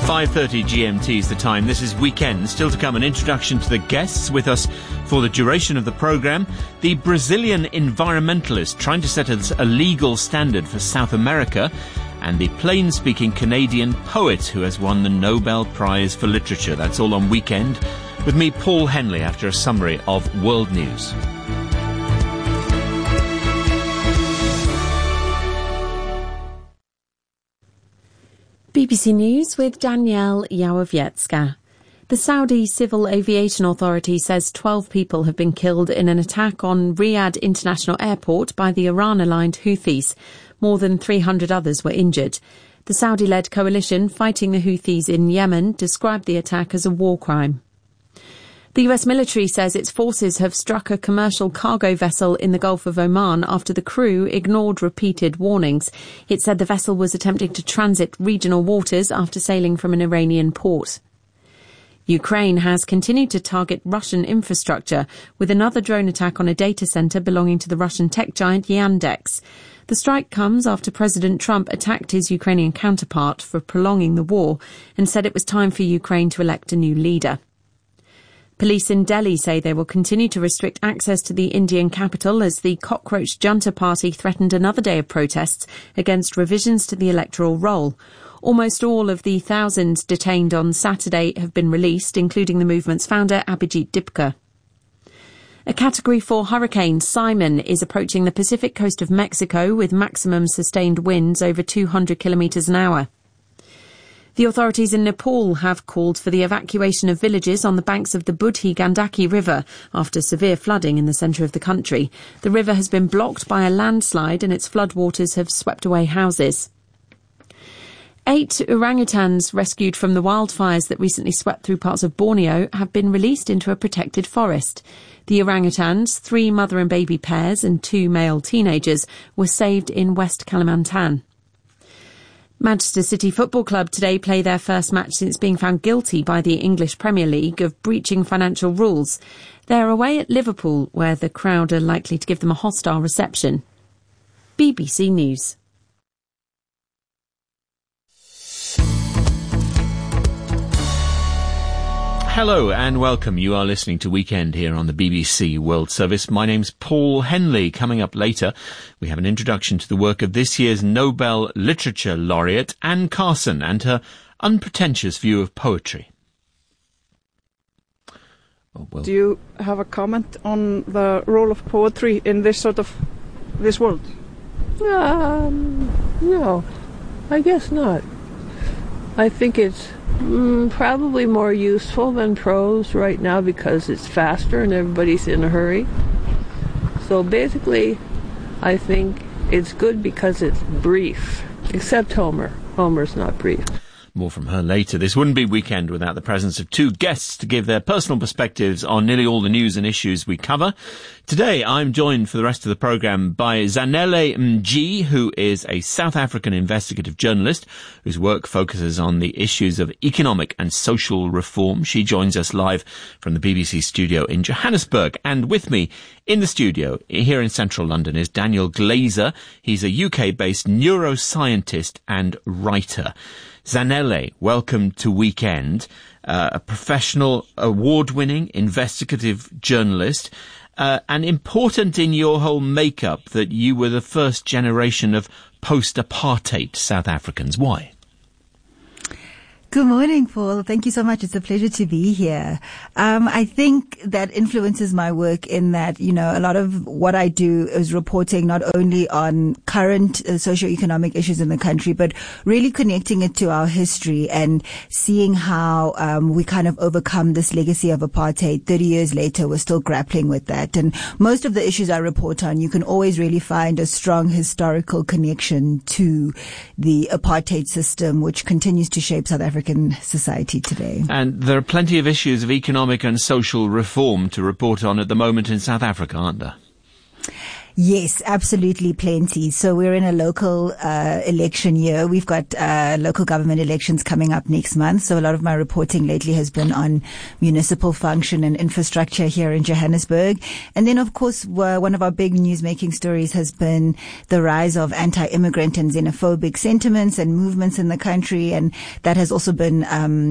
5:30 GMT is the time. This is Weekend. Still to come, an introduction to the guests with us for the duration of the programme. The Brazilian environmentalist trying to set a legal standard for South America, and the plain-speaking Canadian poet who has won the Nobel Prize for Literature. That's all on Weekend. With me, Paul Henley, after a summary of world news. BBC News with Danielle Yawowiecka. The Saudi Civil Aviation Authority says 12 people have been killed in an attack on Riyadh International Airport by the Iran-aligned Houthis. More than 300 others were injured. The Saudi-led coalition fighting the Houthis in Yemen described the attack as a war crime. The US military says its forces have struck a commercial cargo vessel in the Gulf of Oman after the crew ignored repeated warnings. It said the vessel was attempting to transit regional waters after sailing from an Iranian port. Ukraine has continued to target Russian infrastructure with another drone attack on a data center belonging to the Russian tech giant Yandex. The strike comes after President Trump attacked his Ukrainian counterpart for prolonging the war and said it was time for Ukraine to elect a new leader. Police in Delhi say they will continue to restrict access to the Indian capital as the Cockroach Junta Party threatened another day of protests against revisions to the electoral roll. Almost all of the thousands detained on Saturday have been released, including the movement's founder, Abhijit Dipka. A Category 4 hurricane, Simon, is approaching the Pacific coast of Mexico with maximum sustained winds over 200 kilometres an hour. The authorities in Nepal have called for the evacuation of villages on the banks of the Budhi Gandaki River after severe flooding in the centre of the country. The river has been blocked by a landslide and its floodwaters have swept away houses. 8 orangutans rescued from the wildfires that recently swept through parts of Borneo have been released into a protected forest. The orangutans, 3 mother and baby pairs and 2 male teenagers, were saved in West Kalimantan. Manchester City Football Club today play their first match since being found guilty by the English Premier League of breaching financial rules. They're away at Liverpool, where the crowd are likely to give them a hostile reception. BBC News. Hello and welcome. You are listening to Weekend here on the BBC World Service. My name's Paul Henley. Coming up later, we have an introduction to the work of this year's Nobel Literature laureate, Anne Carson, and her unpretentious view of poetry. Do you have a comment on the role of poetry in this world? No, I guess not. I think it's probably more useful than prose right now because it's faster and everybody's in a hurry. So basically, I think it's good because it's brief, except Homer. Homer's not brief. More from her later. This wouldn't be Weekend without the presence of 2 guests to give their personal perspectives on nearly all the news and issues we cover. Today, I'm joined for the rest of the programme by Zanele Mji, who is a South African investigative journalist whose work focuses on the issues of economic and social reform. She joins us live from the BBC studio in Johannesburg. And with me in the studio here in central London is Daniel Glazer. He's a UK-based neuroscientist and writer. Zanele, welcome to Weekend, a professional, award-winning investigative journalist, and important in your whole makeup that you were the first generation of post-apartheid South Africans. Why? Good morning, Paul. Thank you so much. It's a pleasure to be here. I think that influences my work in that, a lot of what I do is reporting not only on current socioeconomic issues in the country, but really connecting it to our history and seeing how we kind of overcome this legacy of apartheid. 30 years later, we're still grappling with that. And most of the issues I report on, you can always really find a strong historical connection to the apartheid system, which continues to shape South African society today. And there are plenty of issues of economic and social reform to report on at the moment in South Africa, aren't there? Yes, absolutely plenty. So we're in a local election year. We've got local government elections coming up next month. So a lot of my reporting lately has been on municipal function and infrastructure here in Johannesburg. And then, of course, one of our big news-making stories has been the rise of anti-immigrant and xenophobic sentiments and movements in the country. And that has also been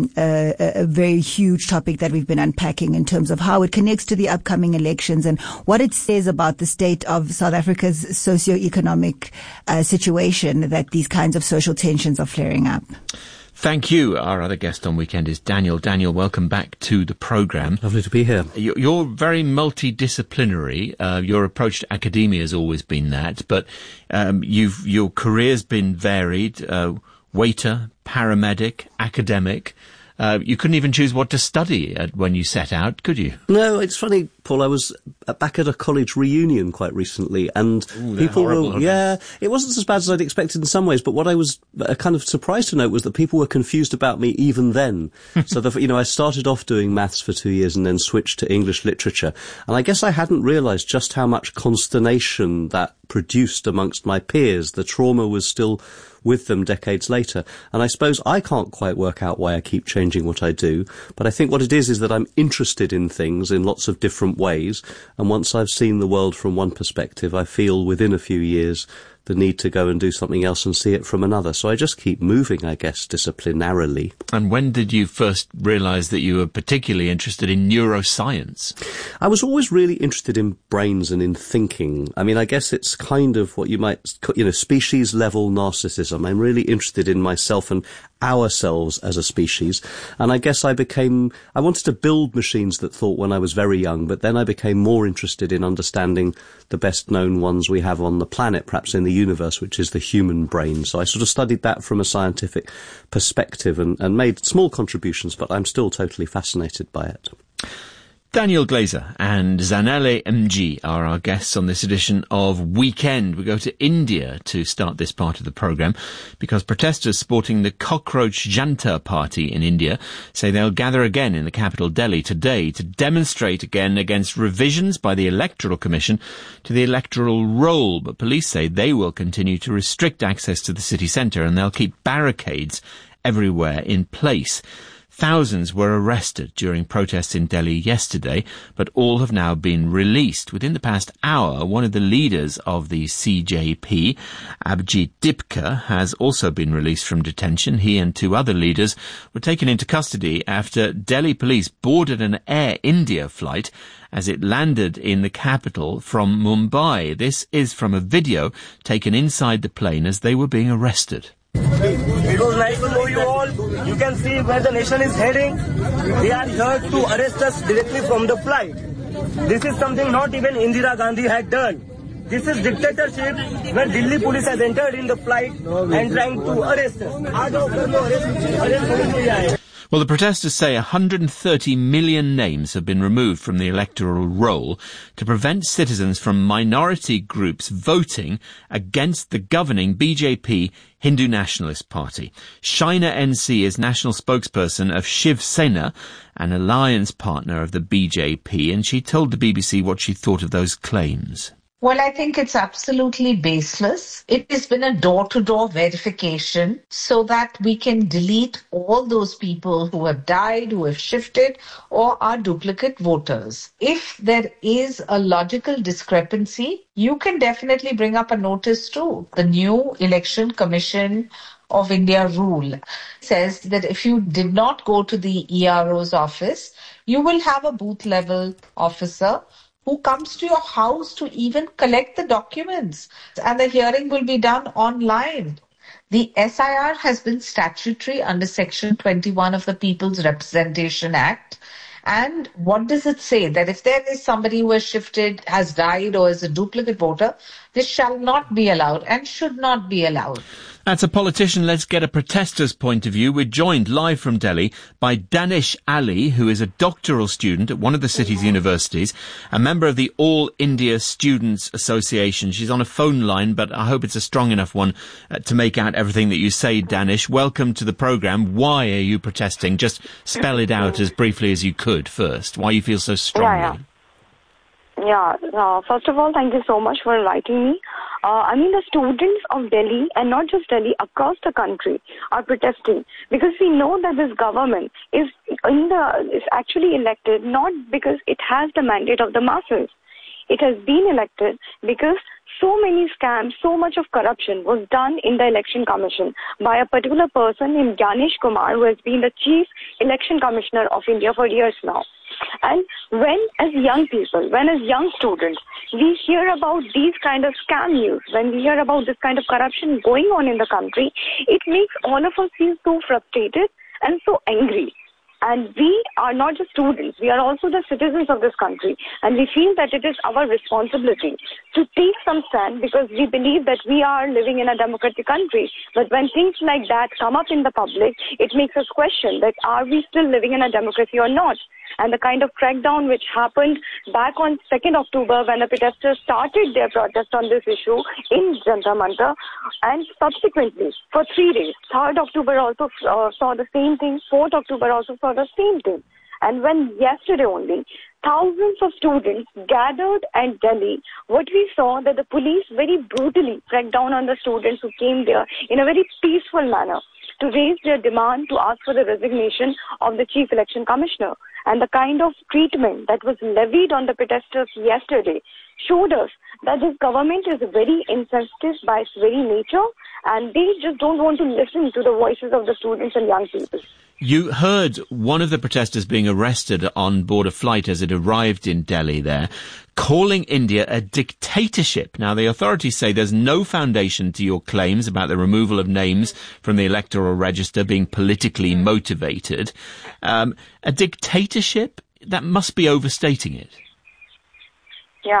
a very huge topic that we've been unpacking in terms of how it connects to the upcoming elections and what it says about the state of South Africa's socio-economic situation, that these kinds of social tensions are flaring up. Thank you. Our other guest on Weekend is Daniel. Daniel, welcome back to the programme. Lovely to be here. You're very multidisciplinary. Your approach to academia has always been that, but your career's been varied. Waiter, paramedic, academic. You couldn't even choose what to study when you set out, could you? No, it's funny, Paul. I was back at a college reunion quite recently, and people were, it wasn't as bad as I'd expected in some ways, but what I was kind of surprised to note was that people were confused about me even then. So, I started off doing maths for 2 years and then switched to English literature, and I guess I hadn't realised just how much consternation that produced amongst my peers. The trauma was still with them decades later. And I suppose I can't quite work out why I keep changing what I do, but I think what it is that I'm interested in things in lots of different ways, and once I've seen the world from one perspective, I feel within a few years the need to go and do something else and see it from another. So I just keep moving, I guess, disciplinarily. And when did you first realise that you were particularly interested in neuroscience? I was always really interested in brains and in thinking. I mean, I guess it's kind of what you might, species level narcissism. I'm really interested in myself and ourselves as a species. And I guess I wanted to build machines that thought when I was very young, but then I became more interested in understanding the best known ones we have on the planet, perhaps in the universe, which is the human brain. So I sort of studied that from a scientific perspective and made small contributions, but I'm still totally fascinated by it. Daniel Glaser and Zanele Mg are our guests on this edition of Weekend. We go to India to start this part of the programme because protesters supporting the Cockroach Janta Party in India say they'll gather again in the capital Delhi today to demonstrate again against revisions by the Electoral Commission to the electoral roll. But police say they will continue to restrict access to the city centre and they'll keep barricades everywhere in place. Thousands were arrested during protests in Delhi yesterday, but all have now been released. Within the past hour, one of the leaders of the CJP, Abhijit Dipka, has also been released from detention. He and two other leaders were taken into custody after Delhi police boarded an Air India flight as it landed in the capital from Mumbai. This is from a video taken inside the plane as they were being arrested. It was nice to know you all. You can see where the nation is heading. They are here to arrest us directly from the flight. This is something not even Indira Gandhi had done. This is dictatorship where Delhi police has entered in the flight and trying to arrest us. Well, the protesters say 130 million names have been removed from the electoral roll to prevent citizens from minority groups voting against the governing BJP Hindu Nationalist Party. Shaina NC is national spokesperson of Shiv Sena, an alliance partner of the BJP, and she told the BBC what she thought of those claims. Well, I think it's absolutely baseless. It has been a door-to-door verification so that we can delete all those people who have died, who have shifted, or are duplicate voters. If there is a logical discrepancy, you can definitely bring up a notice too. The new Election Commission of India rule says that if you did not go to the ERO's office, you will have a booth-level officer who comes to your house to even collect the documents, and the hearing will be done online. The SIR has been statutory under Section 21 of the People's Representation Act. And what does it say? That if there is somebody who has shifted, has died, or is a duplicate voter, this shall not be allowed and should not be allowed. That's a politician. Let's get a protester's point of view. We're joined live from Delhi by Danish Ali, who is a doctoral student at one of the city's universities, a member of the All India Students Association. She's on a phone line, but I hope it's a strong enough one to make out everything that you say, Danish. Welcome to the programme. Why are you protesting? Just spell it out as briefly as you could first. Why you feel so strongly. First of all, thank you so much for inviting me. The students of Delhi, and not just Delhi, across the country are protesting because we know that this government is actually elected not because it has the mandate of the masses. It has been elected because so many scams, so much of corruption was done in the election commission by a particular person named Ganesh Kumar, who has been the chief election commissioner of India for years now. And when as young students, we hear about these kind of scam news, when we hear about this kind of corruption going on in the country, it makes all of us feel so frustrated and so angry. And we are not just students, we are also the citizens of this country. And we feel that it is our responsibility to take some stand because we believe that we are living in a democratic country. But when things like that come up in the public, it makes us question that are we still living in a democracy or not? And the kind of crackdown which happened back on 2nd October when the protesters started their protest on this issue in Jantar Mantar, and subsequently for 3 days, 3rd October also saw the same thing, 4th October also saw the same thing. And when yesterday only, thousands of students gathered at Delhi, what we saw that the police very brutally cracked down on the students who came there in a very peaceful manner to raise their demand to ask for the resignation of the Chief Election Commissioner. And the kind of treatment that was levied on the protesters yesterday showed us that this government is very insensitive by its very nature, and they just don't want to listen to the voices of the students and young people. You heard one of the protesters being arrested on board a flight as it arrived in Delhi there, calling India a dictatorship. Now, the authorities say there's no foundation to your claims about the removal of names from the electoral register being politically motivated. A dictatorship? That must be overstating it. Yeah.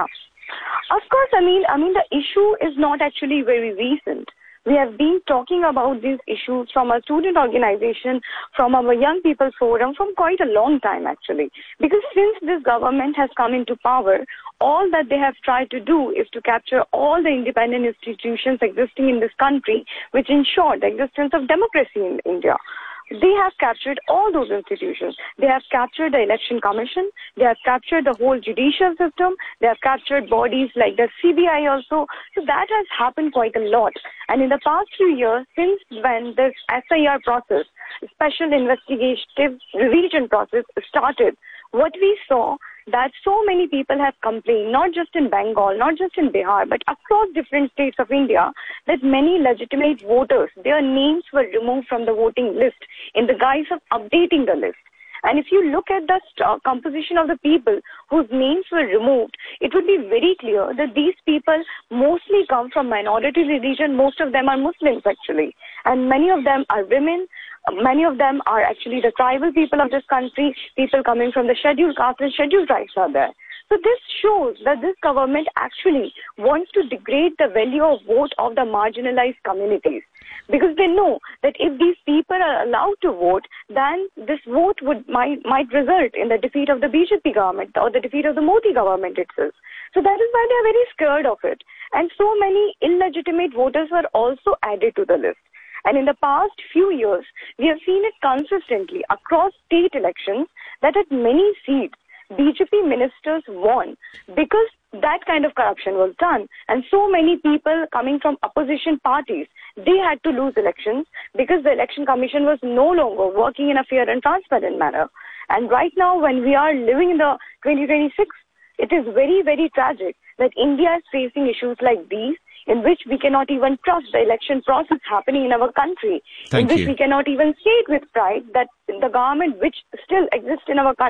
Of course, the issue is not actually very recent. We have been talking about these issues from a student organization, from our young people forum, from quite a long time actually. Because since this government has come into power, all that they have tried to do is to capture all the independent institutions existing in this country, which ensure the existence of democracy in India. They have captured all those institutions. They have captured the election commission. They have captured the whole judicial system. They have captured bodies like the CBI also. So that has happened quite a lot. And in the past few years, since when this SIR process, Special Investigative Revision process started, what we saw that so many people have complained, not just in Bengal, not just in Bihar, but across different states of India, that many legitimate voters, their names were removed from the voting list in the guise of updating the list. And if you look at the composition of the people whose names were removed, it would be very clear that these people mostly come from minority religion. Most of them are Muslims actually. And many of them are women. Many of them are actually the tribal people of this country. People coming from the scheduled caste and scheduled tribes are there. So this shows that this government actually wants to degrade the value of vote of the marginalized communities. Because they know that if these people are allowed to vote, then this vote might result in the defeat of the BJP government or the defeat of the Modi government itself. So that is why they are very scared of it. And so many illegitimate voters were also added to the list. And in the past few years, we have seen it consistently across state elections that at many seats, BJP ministers won because that kind of corruption was done. And so many people coming from opposition parties, they had to lose elections because the election commission was no longer working in a fair and transparent manner. And right now, when we are living in the 2026, it is very, very tragic that India is facing issues like these, in which we cannot even trust the election process happening in our country, in which we cannot even say it with pride that the government which still exists in our country